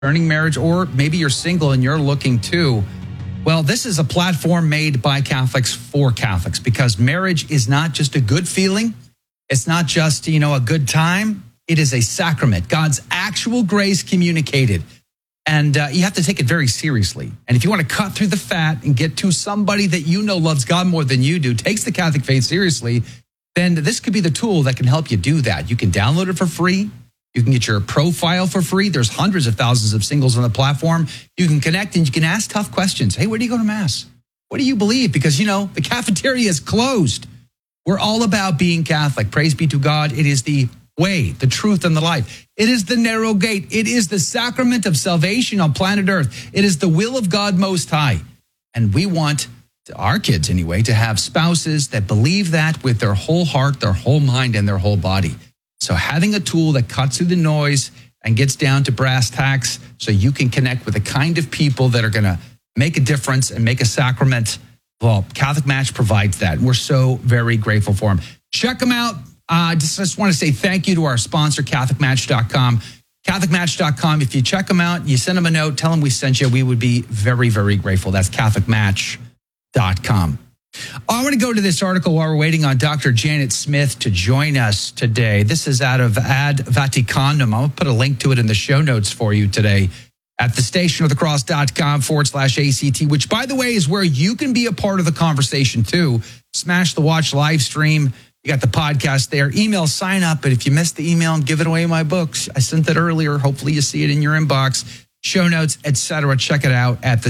concerning marriage, or maybe you're single and you're looking too. Well, this is a platform made by Catholics for Catholics, because marriage is not just a good feeling. It's not just, a good time. It is a sacrament, God's actual grace communicated. And you have to take it very seriously. And if you want to cut through the fat and get to somebody that loves God more than you do, takes the Catholic faith seriously, then this could be the tool that can help you do that. You can download it for free. You can get your profile for free. There's hundreds of thousands of singles on the platform. You can connect and you can ask tough questions. Hey, where do you go to Mass? What do you believe? Because, the cafeteria is closed. We're all about being Catholic. Praise be to God. It is the way, the truth, and the life. It is the narrow gate. It is the sacrament of salvation on planet Earth. It is the will of God Most High. And we want, our kids anyway, to have spouses that believe that with their whole heart, their whole mind, and their whole body. So having a tool that cuts through the noise and gets down to brass tacks so you can connect with the kind of people that are going to make a difference and make a sacrament, well, Catholic Match provides that. We're so very grateful for them. Check them out. Just want to say thank you to our sponsor, CatholicMatch.com. CatholicMatch.com. If you check them out, you send them a note, tell them we sent you, we would be very, very grateful. That's CatholicMatch.com. I want to go to this article while we're waiting on Dr. Janet Smith to join us today. This is out of Ad Vaticanum. I'll put a link to it in the show notes for you today at thestationofthecross.com/ACT, which, by the way, is where you can be a part of the conversation too. Smash the watch live stream. You got the podcast there. Email sign up. But if you missed the email, I'm giving away my books. I sent that earlier. Hopefully you see it in your inbox. Show notes, etc. Check it out at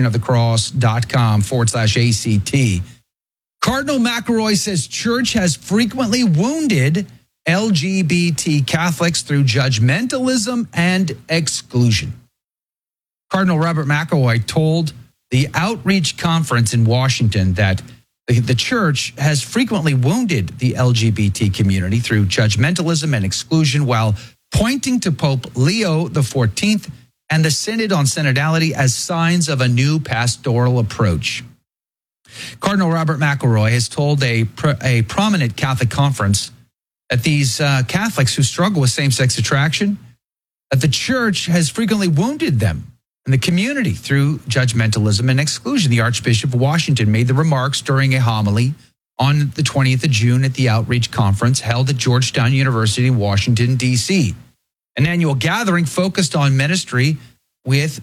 thestationofthecross.com/ACT. Cardinal McElroy says church has frequently wounded LGBT Catholics through judgmentalism and exclusion. Cardinal Robert McElroy told the Outreach Conference in Washington that the church has frequently wounded the LGBT community through judgmentalism and exclusion, while pointing to Pope Leo XIV and the Synod on Synodality as signs of a new pastoral approach. Cardinal Robert McElroy has told a prominent Catholic conference that these Catholics who struggle with same-sex attraction, that the church has frequently wounded them and the community through judgmentalism and exclusion. The Archbishop of Washington made the remarks during a homily on the 20th of June at the Outreach Conference held at Georgetown University in Washington, D.C., an annual gathering focused on ministry with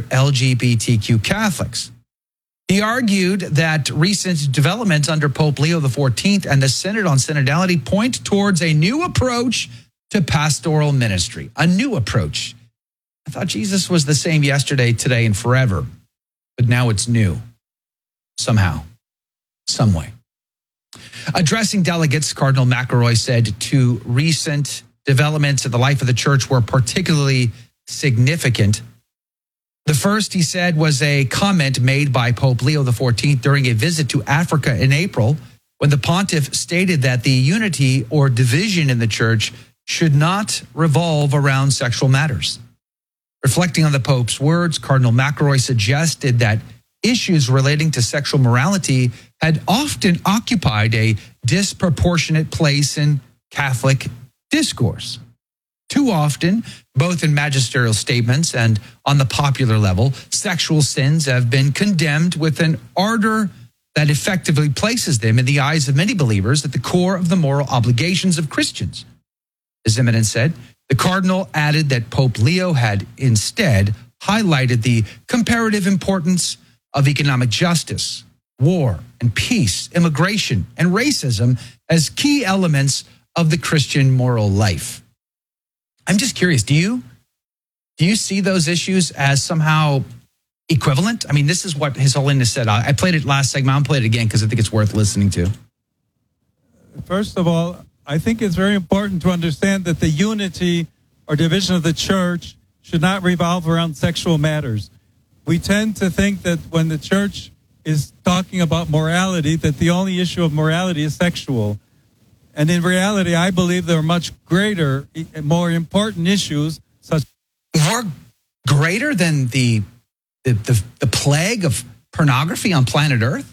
LGBTQ Catholics. He argued that recent developments under Pope Leo XIV and the Synod on Synodality point towards a new approach to pastoral ministry, a new approach. I thought Jesus was the same yesterday, today, and forever, but now it's new, somehow, some way. Addressing delegates, Cardinal McElroy said two recent developments in the life of the church were particularly significant. The first, he said, was a comment made by Pope Leo XIV during a visit to Africa in April, when the pontiff stated that the unity or division in the church should not revolve around sexual matters. Reflecting on the Pope's words, Cardinal McElroy suggested that issues relating to sexual morality had often occupied a disproportionate place in Catholic discourse. Too often, both in magisterial statements and on the popular level, sexual sins have been condemned with an ardor that effectively places them in the eyes of many believers at the core of the moral obligations of Christians. His Eminence said, the Cardinal added that Pope Leo had instead highlighted the comparative importance of economic justice, war and peace, immigration and racism as key elements of the Christian moral life. I'm just curious, do you see those issues as somehow equivalent? I mean, this is what His Holiness said. I played it last segment. I'll play it again because I think it's worth listening to. First of all, I think it's very important to understand that the unity or division of the church should not revolve around sexual matters. We tend to think that when the church is talking about morality, that the only issue of morality is sexual. And in reality, I believe there are much greater, more important issues, such more greater than the plague of pornography on planet Earth.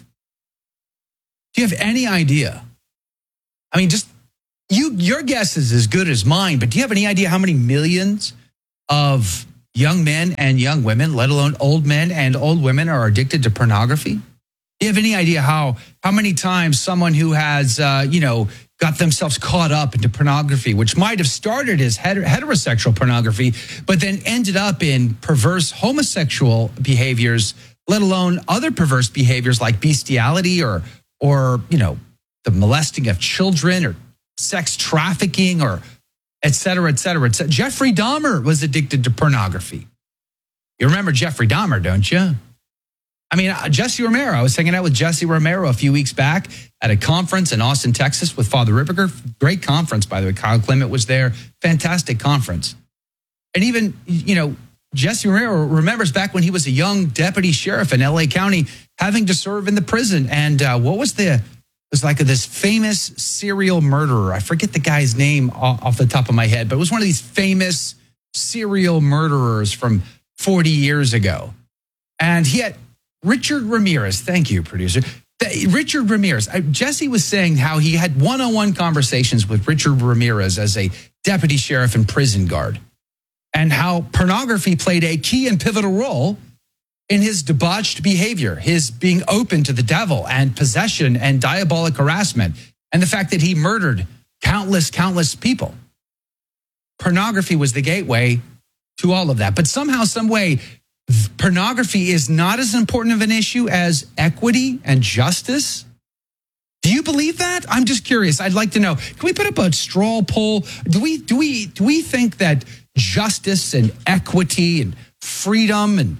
Do you have any idea? I mean, just your guess is as good as mine, but do you have any idea how many millions of young men and young women, let alone old men and old women, are addicted to pornography? Do you have any idea how many times someone who has, got themselves caught up into pornography, which might have started as heterosexual pornography, but then ended up in perverse homosexual behaviors, let alone other perverse behaviors like bestiality or the molesting of children or sex trafficking or et cetera, et cetera, et cetera. Jeffrey Dahmer was addicted to pornography. You remember Jeffrey Dahmer, don't you? I mean, Jesse Romero. I was hanging out with Jesse Romero a few weeks back at a conference in Austin, Texas with Father Ripperger. Great conference, by the way. Kyle Clement was there. Fantastic conference. And even, Jesse Romero remembers back when he was a young deputy sheriff in LA County having to serve in the prison. And it was like this famous serial murderer. I forget the guy's name off the top of my head, but it was one of these famous serial murderers from 40 years ago. And he had Richard Ramirez. Thank you, producer. Richard Ramirez. Jesse was saying how he had one-on-one conversations with Richard Ramirez as a deputy sheriff and prison guard, and how pornography played a key and pivotal role in his debauched behavior, his being open to the devil and possession and diabolic harassment, and the fact that he murdered countless people. Pornography was the gateway to all of that. But somehow, some way, pornography is not as important of an issue as equity and justice. Do you believe that? I'm just curious. I'd like to know. Can we put up a straw poll? Do we think that justice and equity and freedom and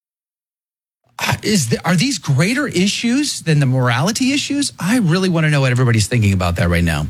are these greater issues than the morality issues? I really want to know what everybody's thinking about that right now.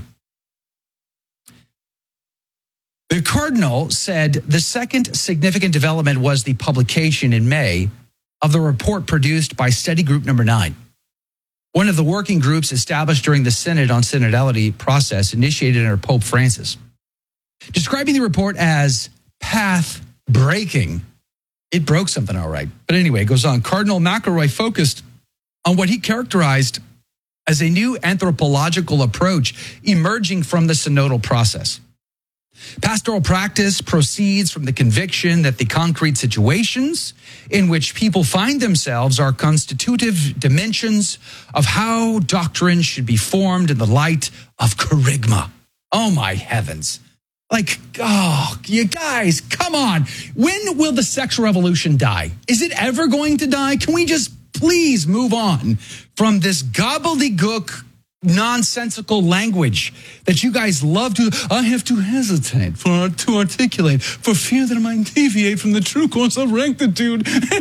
The Cardinal said the second significant development was the publication in May of the report produced by Study Group Number 9, one of the working groups established during the Synod on Synodality process initiated under Pope Francis. Describing the report as path-breaking, it broke something all right. But anyway, it goes on. Cardinal McElroy focused on what he characterized as a new anthropological approach emerging from the synodal process. Pastoral practice proceeds from the conviction that the concrete situations in which people find themselves are constitutive dimensions of how doctrine should be formed in the light of kerygma. Oh, my heavens. You guys, come on. When will the sex revolution die? Is it ever going to die? Can we just please move on from this gobbledygook nonsensical language that you guys love to? I have to hesitate to articulate for fear that I might deviate from the true course of rectitude.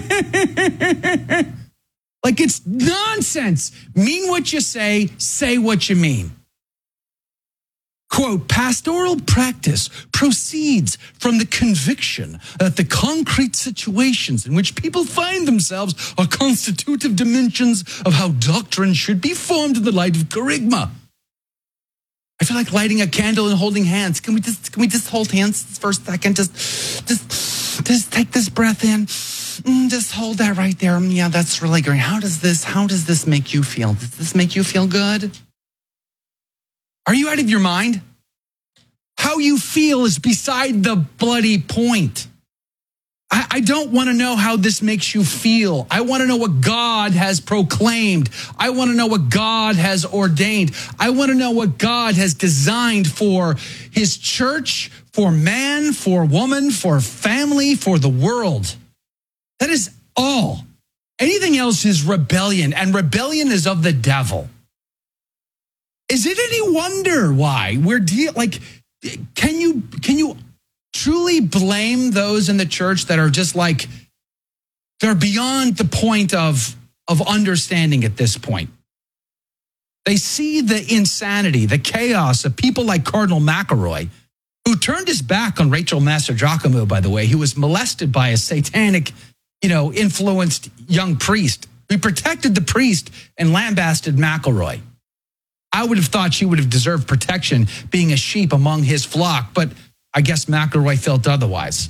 It's nonsense. Mean what you say what you mean. Quote, pastoral practice proceeds from the conviction that the concrete situations in which people find themselves are constitutive dimensions of how doctrine should be formed in the light of kerygma. I feel like lighting a candle and holding hands. Can we just hold hands for a second? Just take this breath in. Just hold that right there. Yeah, that's really great. How does this make you feel? Does this make you feel good? Are you out of your mind? How you feel is beside the bloody point. I don't want to know how this makes you feel. I want to know what God has proclaimed. I want to know what God has ordained. I want to know what God has designed for his church, for man, for woman, for family, for the world. That is all. Anything else is rebellion, and rebellion is of the devil. Is it any wonder why can you truly blame those in the church that are just they're beyond the point of understanding at this point? They see the insanity, the chaos of people like Cardinal McElroy, who turned his back on Rachel Mastrogiacomo, by the way, who was molested by a satanic, influenced young priest. He protected the priest and lambasted McElroy. I would have thought she would have deserved protection being a sheep among his flock, but I guess McElroy felt otherwise.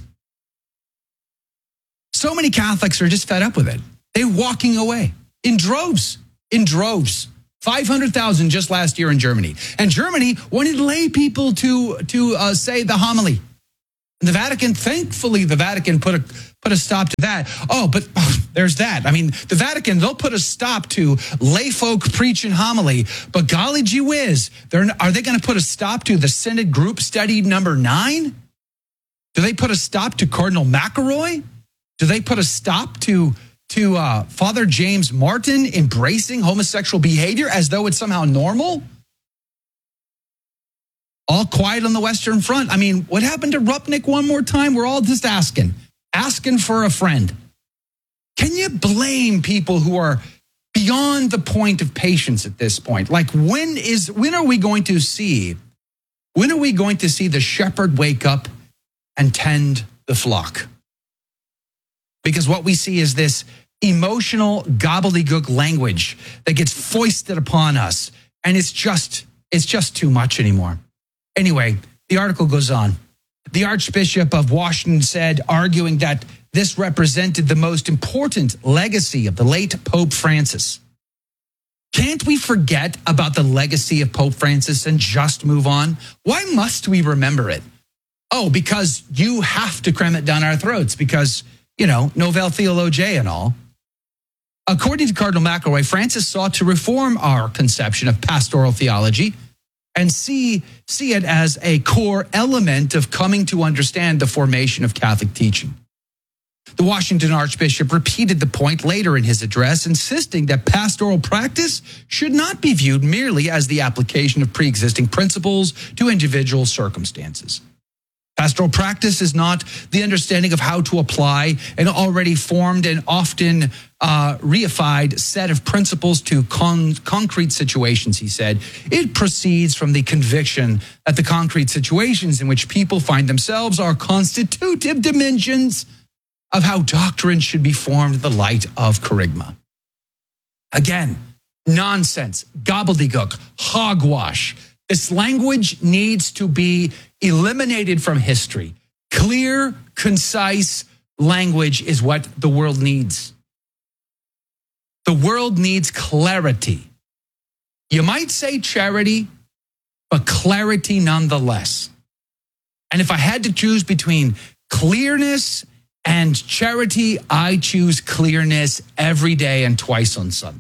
So many Catholics are just fed up with it. They're walking away in droves. 500,000 just last year in Germany. And Germany wanted lay people to say the homily. And the Vatican, thankfully, the Vatican put a stop to that. But there's that. I mean, the Vatican, they'll put a stop to lay folk preaching homily. But golly gee whiz, are they going to put a stop to the Synod Group Study number 9? Do they put a stop to Cardinal McElroy? Do they put a stop to Father James Martin embracing homosexual behavior as though it's somehow normal? All quiet on the Western Front. I mean, what happened to Rupnik one more time? We're all just asking for a friend. Can you blame people who are beyond the point of patience at this point? Like, when are we going to see the shepherd wake up and tend the flock? Because what we see is this emotional gobbledygook language that gets foisted upon us, and it's just too much anymore. Anyway, the article goes on. The Archbishop of Washington said, arguing that this represented the most important legacy of the late Pope Francis. Can't we forget about the legacy of Pope Francis and just move on? Why must we remember it? Because you have to cram it down our throats because, Novel Theologiae and all. According to Cardinal McElroy, Francis sought to reform our conception of pastoral theology and see it as a core element of coming to understand the formation of Catholic teaching. The Washington Archbishop repeated the point later in his address, insisting that pastoral practice should not be viewed merely as the application of pre-existing principles to individual circumstances. Pastoral practice is not the understanding of how to apply an already formed and often reified set of principles to concrete situations, he said. It proceeds from the conviction that the concrete situations in which people find themselves are constitutive dimensions of how doctrine should be formed in the light of kerygma. Again, nonsense, gobbledygook, hogwash. This language needs to be eliminated from history. Clear, concise language is what the world needs. The world needs clarity. You might say charity, but clarity nonetheless. And if I had to choose between clearness and charity, I choose clearness every day and twice on Sunday.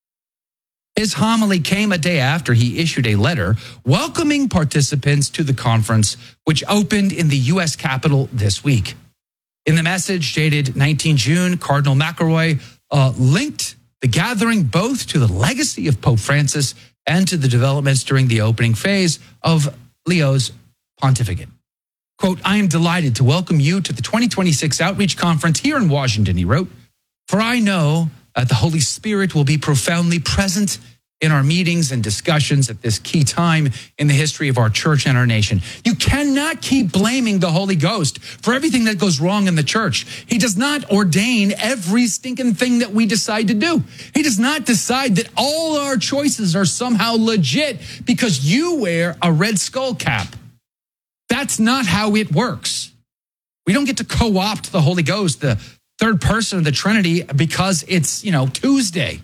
His homily came a day after he issued a letter welcoming participants to the conference, which opened in the U.S. Capitol this week. In the message dated 19 June, Cardinal McElroy linked the gathering both to the legacy of Pope Francis and to the developments during the opening phase of Leo's pontificate. Quote, I am delighted to welcome you to the 2026 Outreach Conference here in Washington, he wrote, for I know that the Holy Spirit will be profoundly present in our meetings and discussions at this key time in the history of our church and our nation. You cannot keep blaming the Holy Ghost for everything that goes wrong in the church. He does not ordain every stinking thing that we decide to do. He does not decide that all our choices are somehow legit because you wear a red skull cap. That's not how it works. We don't get to co-opt the Holy Ghost, the third person of the Trinity, because it's, Tuesday.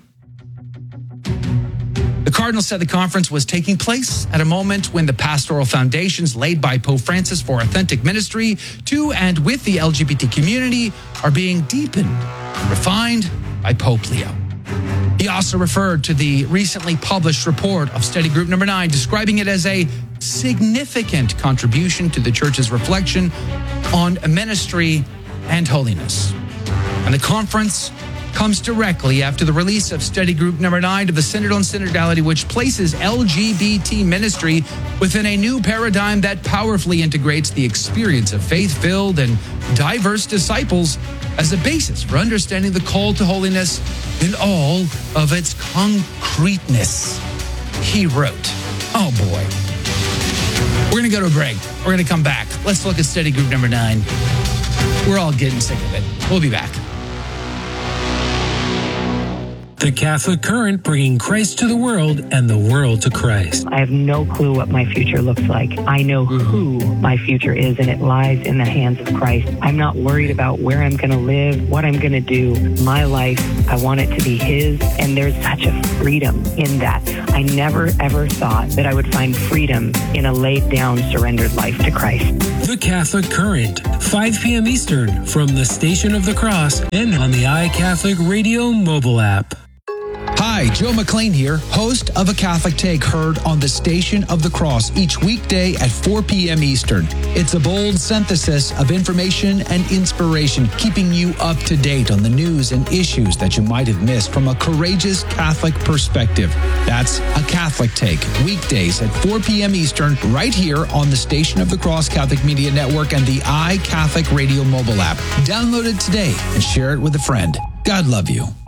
The Cardinal said the conference was taking place at a moment when the pastoral foundations laid by Pope Francis for authentic ministry to and with the LGBT community are being deepened and refined by Pope Leo. He also referred to the recently published report of Study Group Number 9, describing it as a significant contribution to the Church's reflection on ministry and holiness. And the conference comes directly after the release of Study Group Number 9 of the Synod on Synodality, which places LGBT ministry within a new paradigm that powerfully integrates the experience of faith-filled and diverse disciples as a basis for understanding the call to holiness in all of its concreteness, he wrote. Oh, boy. We're going to go to a break. We're going to come back. Let's look at Study Group Number 9. We're all getting sick of it. We'll be back. The Catholic Current, bringing Christ to the world and the world to Christ. I have no clue what my future looks like. I know who my future is, and it lies in the hands of Christ. I'm not worried about where I'm going to live, what I'm going to do. My life, I want it to be His, and there's such a freedom in that. I never, ever thought that I would find freedom in a laid-down, surrendered life to Christ. The Catholic Current, 5 p.m. Eastern, from the Station of the Cross and on the iCatholic Radio mobile app. Hi, Joe McLean here, host of A Catholic Take, heard on the Station of the Cross each weekday at 4 p.m. Eastern. It's a bold synthesis of information and inspiration, keeping you up to date on the news and issues that you might have missed from a courageous Catholic perspective. That's A Catholic Take, weekdays at 4 p.m. Eastern, right here on the Station of the Cross Catholic Media Network and the iCatholic Radio mobile app. Download it today and share it with a friend. God love you.